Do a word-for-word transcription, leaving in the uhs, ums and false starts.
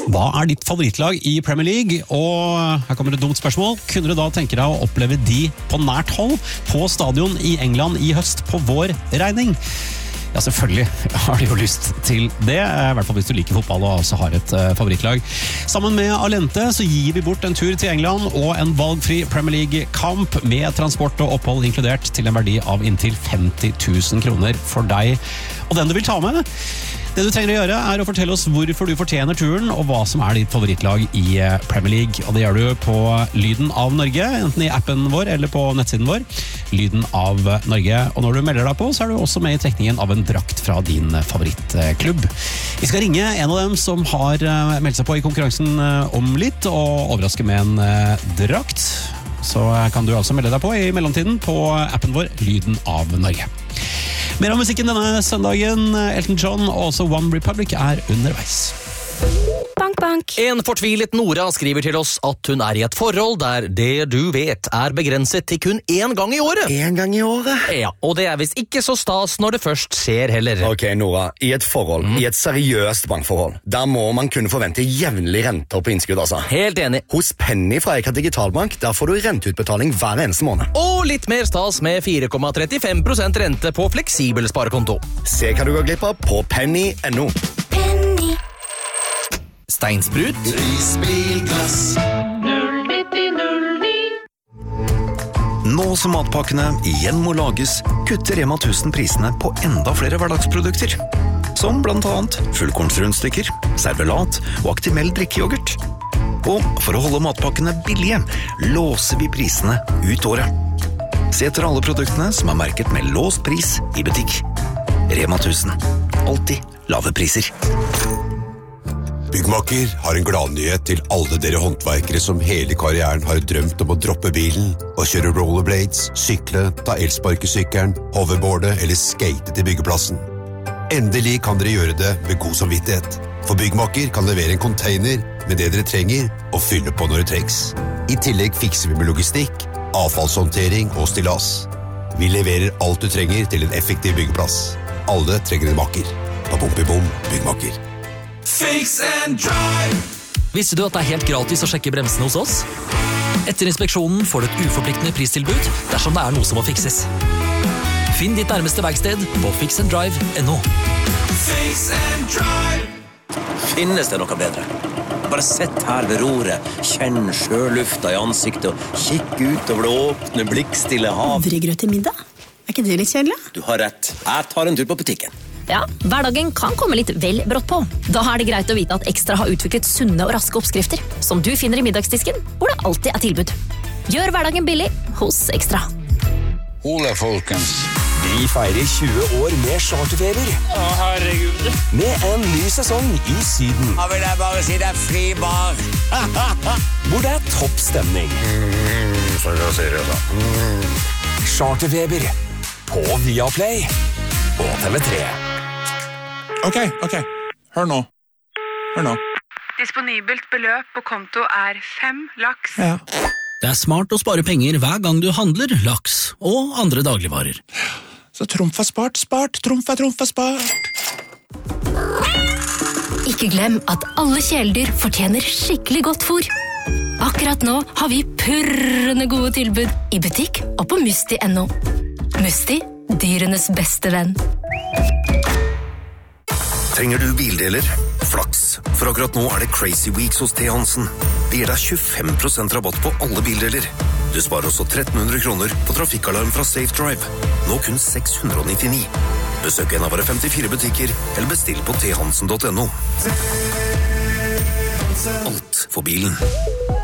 Hva er ditt favorittlag i Premier League? Og her kommer et dumt spørsmål. Kunne du da tenke deg å oppleve de på nært hold på stadion i England i høst på vår regning? Ja, selvfølgelig har de jo lyst til det, i hvert fall hvis du liker fotball og også har et uh, favorittlag. Sammen med Alente så gir vi bort en tur til England og en valgfri Premier League-kamp med transport og opphold inkludert til en verdi av inntil femti tusen kroner for deg og den du vil ta med. Det du trenger å gjøre er å fortelle oss hvorfor du fortjener turen og hva som er ditt favorittlag i Premier League. Og det gjør du på Lyden av Norge, enten i appen vår eller på nettsiden vår. Lyden av Norge. Og når du melder deg på, så er du også med i trekningen av en drakt fra din favorittklubb. Vi skal ringe en av dem som har meldt seg på i konkurransen om litt, og overraske med en drakt. Så kan du altså melde deg på i mellomtiden på appen vår Lyden av Norge. Mer av musikken denne søndagen. Elton John og også One Republic er underveis. Bank, bank. En fortvilet Nora skriver til oss at hun er i et forhold der det du vet er begrenset til kun én gang i året. En gang i året? Ja, og det er visst ikke så stas når det først skjer heller. Ok, Nora, i et forhold, mm. i et seriøst bankforhold, der må man kunne forvente jevnlig renter på innskudd, altså. Helt enig. Hos Penny fra Eika Digitalbank, der får du renteutbetaling hver eneste måned. Og litt mer stas med fire komma trettifem prosent rente på fleksibel sparekonto. Se hva du går glipp av på penny punktum no. Penny. Steinsprut. Prisbilglass. null nitti null ni. Nå som matpakkene igjen må lages, kutter Rema tusen prisene på enda flere hverdagsprodukter. Som blant annet fullkornsrundstykker, servelat og Actimel drikkejoghurt. Og for å holde matpakkene billige, låser vi prisene ut året. Se etter alle produktene som er merket med låst pris i butikk. Rema tusen. Alltid lave priser. Byggmakker har en gladnyhet til alle dere håndverkere som hele karrieren har drømt om å droppe bilen og kjøre rollerblades, sykle, ta elsparkesykkelen, hoverboarde eller skate til byggeplassen. Endelig kan dere gjøre det med god samvittighet, for Byggmakker kan levere en container med det dere trenger og fylle på når det trengs. I tillegg fikser vi med logistikk, avfallshåndtering og stillas. Vi leverer alt du trenger til en effektiv byggeplass. Alle trenger en makker. På Bom Byggmakker. Fix and drive. Visste du at det er helt gratis å sjekke bremsene hos oss? Etter inspeksjonen får du et uforpliktende pristilbud dersom det er noe som må fikses. Finn ditt nærmeste verksted på fix and drive punktum no. Fix and drive. Finnes det noe bedre? Bare sett her ved roret, kjenn sjølufta i ansiktet og kikk ut over det åpne, blikkstille hav. Havregrøt til middag? Er ikke det litt kjedelig? Du har rett. Jeg tar en tur på butikken. Ja, hverdagen kan komme litt vel brått på. Da er det greit å vite at Ekstra har utviklet sunne og raske oppskrifter, som du finner i middagsdisken, hvor det alltid er tilbud. Gjør hverdagen billig hos Ekstra. Ole, folkens. Vi feirer tjue år med charterfeber. Å, herregud. Med en ny sesong i Syden. Da vil jeg bare si det er fri bar. Hvor det er topp stemning. Mm, så jeg sier det da. Mm. Charterfeber på Viaplay og T V tre. Ok, ok. Hør nå. Hør nå. Disponibelt beløp på konto er fem laks. Ja. Det er smart å spare penger hver gang du handler laks og andre dagligvarer. Så trumf er spart, spart, trumf er trumf er spart. Ikke glem at alle kjæledyr fortjener skikkelig godt fôr. Akkurat nå har vi purrende gode tilbud i butikk og på musti punktum no. Musti, dyrenes beste venn. Trenger du bildeler? Flaks, for akkurat nå er det Crazy Weeks hos T. Hansen. Det gir deg tjuefem prosent rabatt på alle bildeler. Du sparer også tretten hundre kroner på trafikkalarm fra Safe Drive. Nå kun seks hundre nittini. Besøk en av våre femtifire butikker, eller bestill på t hansen punktum no. Alt for bilen.